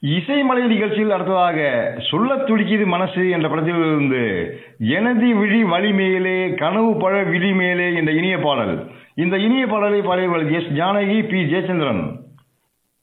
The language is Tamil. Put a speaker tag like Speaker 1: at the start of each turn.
Speaker 1: இசைமலை நிகழ்ச்சியில் அடுத்ததாக சொல்லத் துடிக்குது மனசு என்ற படத்திலிருந்து எனது விழி வழி மேலே கனவு பழ விழி மேலே என்ற இனிய பாடல். இந்த இனிய பாடலை பாடியவர்கள் எஸ் ஜானகி, பி ஜெயச்சந்திரன்.